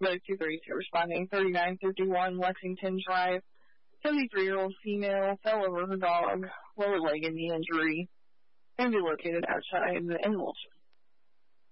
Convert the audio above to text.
Those 232 responding, 3951 Lexington Drive. 73-year-old female fell over her dog, lower leg in the injury, and be located outside the Enwells.